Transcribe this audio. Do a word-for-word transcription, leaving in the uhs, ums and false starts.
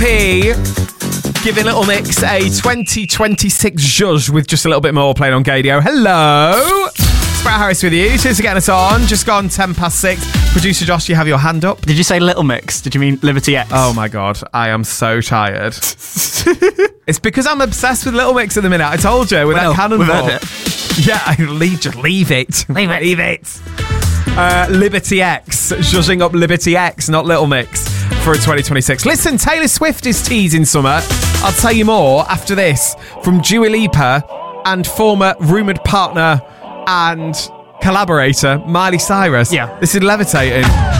P giving Little Mix a twenty twenty-six zhuzh with just a little bit more playing on Gadio. Hello. Brad Harris with you. Cheers for getting us on. Just gone ten past six. Producer Josh, you have your hand up. Did you say Little Mix? Did you mean Liberty X? Oh my God, I am so tired. It's because I'm obsessed with Little Mix at the minute. I told you with well, that cannonball. We've heard it. Yeah, I leave, just leave it. Leave it. Leave it. Uh, Liberty X. Zhuzhing up Liberty X, not Little Mix, for a twenty twenty-six. Listen, Taylor Swift is teasing summer. I'll tell you more after this from Dua Lipa and former rumoured partner and collaborator Miley Cyrus. Yeah. This is Levitating.